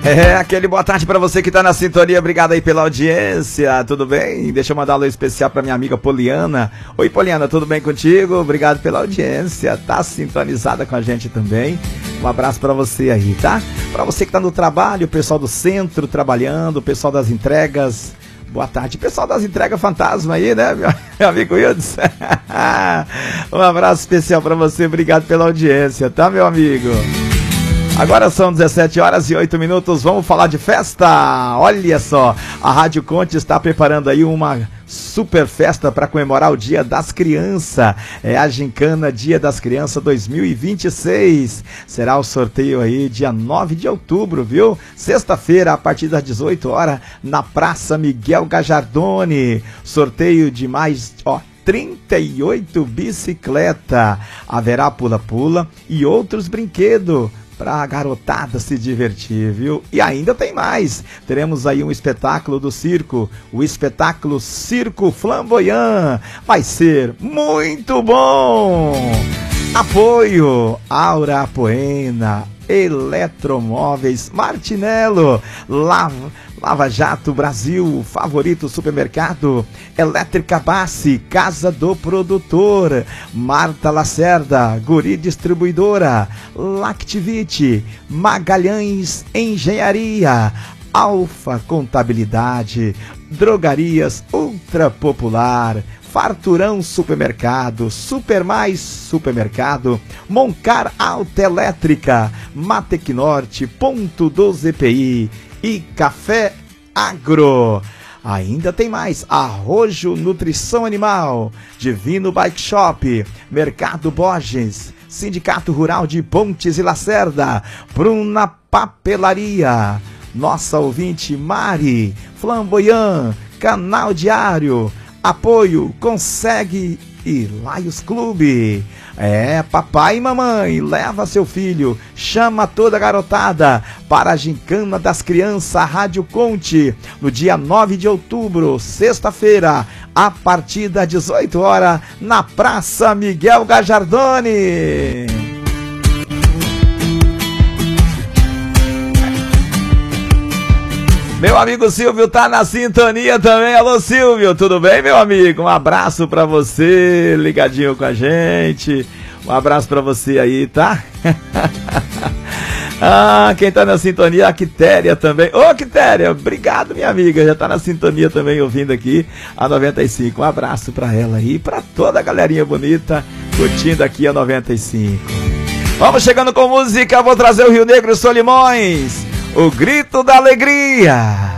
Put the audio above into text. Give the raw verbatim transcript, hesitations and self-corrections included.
É, aquele boa tarde pra você que tá na sintonia, obrigado aí pela audiência, tudo bem? Deixa eu mandar um alô especial pra minha amiga Poliana. Oi Poliana, tudo bem contigo? Obrigado pela audiência, tá sintonizada com a gente também. Um abraço pra você aí, tá? Pra você que tá no trabalho, o pessoal do centro trabalhando, o pessoal das entregas, boa tarde. Pessoal das entregas fantasma aí, né, meu, meu amigo Wildes? Um abraço especial pra você, obrigado pela audiência, tá, meu amigo? Agora são dezessete horas e oito minutos, vamos falar de festa. Olha só, a Rádio Conte está preparando aí uma super festa para comemorar o Dia das Crianças. É a Gincana Dia das Crianças dois mil e vinte e seis. Será o sorteio aí dia nove de outubro, viu? Sexta-feira, a partir das dezoito horas, na Praça Miguel Gajardoni. Sorteio de mais, ó, trinta e oito bicicletas. Haverá pula-pula e outros brinquedos para a garotada se divertir, viu? E ainda tem mais. Teremos aí um espetáculo do circo, o espetáculo Circo Flamboyant. Vai ser muito bom! Apoio Aura Poena, Eletromóveis Martinello, Lava, Lava Jato Brasil, Favorito Supermercado, Elétrica Bassi, Casa do Produtor, Marta Lacerda, Guri Distribuidora, Lactivite, Magalhães Engenharia, Alfa Contabilidade, Drogarias Ultra Popular, Farturão Supermercado, Super Mais Supermercado, Moncar Autoelétrica, Matec Norte, Ponto doze E P I e Café Agro. Ainda tem mais, Arrojo Nutrição Animal, Divino Bike Shop, Mercado Borges, Sindicato Rural de Pontes e Lacerda, Bruna Papelaria, nossa ouvinte Mari, Flamboyant, Canal Diário, Apoio Consegue e Lions Clube. É, papai e mamãe, leva seu filho, chama toda a garotada para a Gincana das Crianças Rádio Conte, no dia nove de outubro, sexta-feira, a partir das dezoito horas, na Praça Miguel Gajardoni. Meu amigo Silvio tá na sintonia também. Alô Silvio, tudo bem, meu amigo? Um abraço pra você, ligadinho com a gente. Um abraço pra você aí, tá? Ah, quem tá na sintonia, a Quitéria também. Ô Quitéria, obrigado minha amiga, já tá na sintonia também ouvindo aqui a noventa e cinco. Um abraço pra ela aí, pra toda a galerinha bonita curtindo aqui a noventa e cinco. Vamos chegando com música, vou trazer o Rio Negro e Solimões. O grito da alegria.